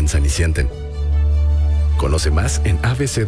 piensan y sienten. Conoce más en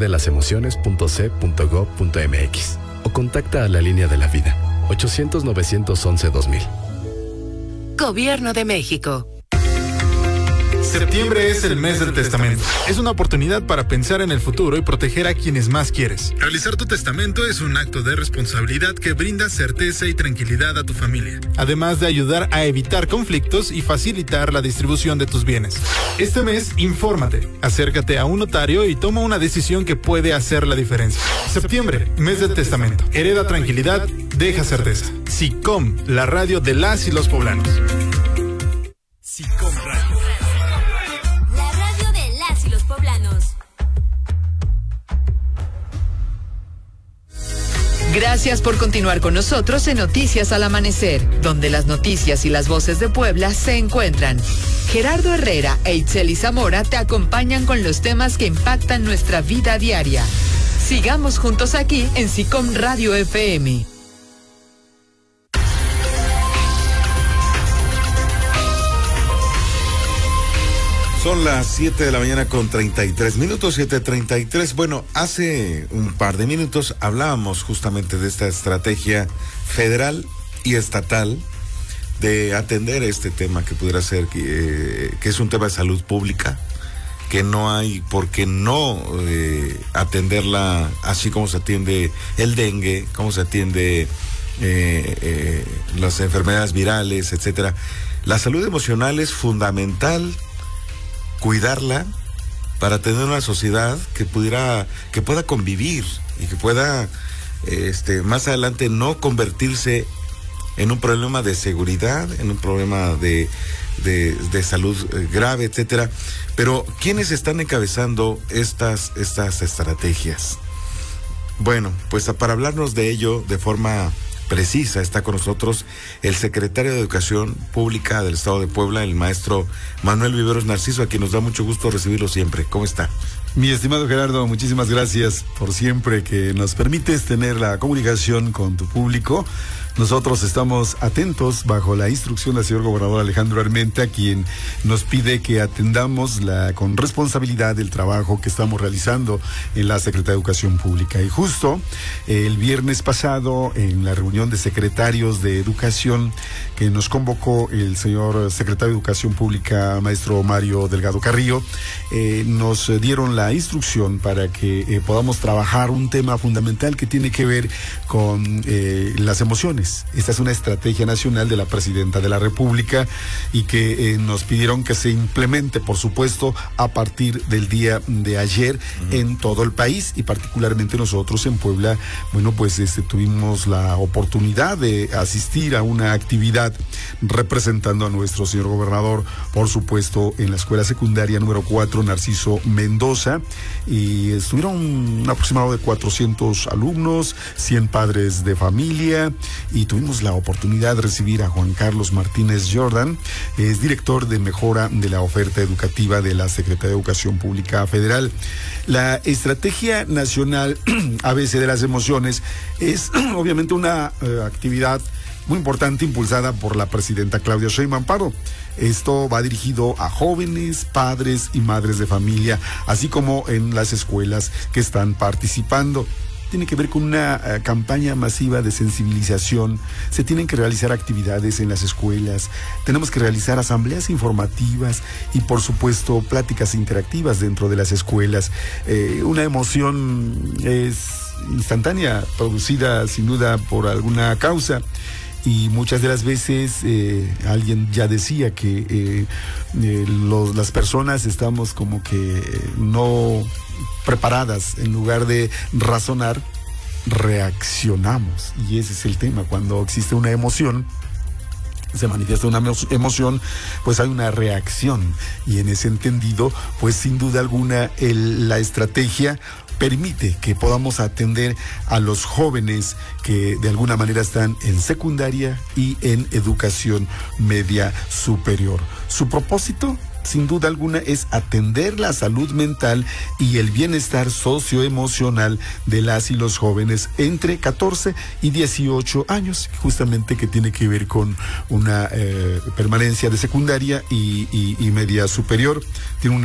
abcdelasemociones.c.gov.mx o contacta a la línea de la vida 800-911-2000. Gobierno de México. Septiembre es el mes del testamento. Es una oportunidad para pensar en el futuro y proteger a quienes más quieres. Realizar tu testamento es un acto de responsabilidad que brinda certeza y tranquilidad a tu familia, además de ayudar a evitar conflictos y facilitar la distribución de tus bienes. Este mes, infórmate, acércate a un notario y toma una decisión que puede hacer la diferencia. Septiembre, mes del testamento. Hereda tranquilidad, deja certeza. SICOM, la radio de las y los poblanos. SICOM Radio. La radio de las y los poblanos. Gracias por continuar con nosotros en Noticias al Amanecer, donde las noticias y las voces de Puebla se encuentran. Gerardo Herrera e Itzeli Zamora te acompañan con los temas que impactan nuestra vida diaria. Sigamos juntos aquí en SICOM Radio FM. Son las 7 de la mañana con 33 minutos, 7:33. Bueno, hace un par de minutos hablábamos justamente de esta estrategia federal y estatal de atender este tema que pudiera ser, que es un tema de salud pública, que no hay por qué no atenderla así como se atiende el dengue, como se atiende las enfermedades virales, etcétera. La salud emocional es fundamental cuidarla para tener una sociedad que pueda convivir y que pueda más adelante no convertirse en un problema de seguridad, en un problema de salud grave, etcétera. Pero ¿quiénes están encabezando estas estrategias? Bueno, pues para hablarnos de ello de forma precisa está con nosotros el secretario de Educación Pública del Estado de Puebla, el maestro Manuel Viveros Narciso, a quien nos da mucho gusto recibirlo siempre. ¿Cómo está? Mi estimado Gerardo, muchísimas gracias por siempre que nos permites tener la comunicación con tu público. Nosotros estamos atentos bajo la instrucción del señor gobernador Alejandro Armenta, quien nos pide que atendamos con responsabilidad el trabajo que estamos realizando en la Secretaría de Educación Pública. Y justo el viernes pasado, en la reunión de secretarios de Educación que nos convocó el señor secretario de Educación Pública, maestro Mario Delgado Carrillo, nos dieron la instrucción para que podamos trabajar un tema fundamental que tiene que ver con las emociones. Esta es una estrategia nacional de la Presidenta de la República y que nos pidieron que se implemente, por supuesto, a partir del día de ayer en todo el país y particularmente nosotros en Puebla. Bueno, pues tuvimos la oportunidad de asistir a una actividad representando a nuestro señor gobernador, por supuesto, en la escuela secundaria número 4 Narciso Mendoza, y estuvieron un aproximado de 400 alumnos, 100 padres de familia, y tuvimos la oportunidad de recibir a Juan Carlos Martínez Jordan, es director de mejora de la oferta educativa de la Secretaría de Educación Pública Federal. La estrategia nacional ABC de las emociones es obviamente una actividad muy importante impulsada por la presidenta Claudia Sheinbaum Pardo. Esto va dirigido a jóvenes, padres y madres de familia, así como en las escuelas que están participando. Tiene que ver con una campaña masiva de sensibilización. Se tienen que realizar actividades en las escuelas, tenemos que realizar asambleas informativas y, por supuesto, pláticas interactivas dentro de las escuelas. Una emoción es instantánea, producida sin duda por alguna causa. Y muchas de las veces alguien ya decía que las personas estamos como que no preparadas. En lugar de razonar, reaccionamos. Y ese es el tema. Cuando existe una emoción, se manifiesta una emoción, pues hay una reacción. Y en ese entendido, pues sin duda alguna, la estrategia permite que podamos atender a los jóvenes que de alguna manera están en secundaria y en educación media superior. Su propósito, sin duda alguna, es atender la salud mental y el bienestar socioemocional de las y los jóvenes entre 14 y 18 años, justamente que tiene que ver con una permanencia de secundaria y media superior. Tiene un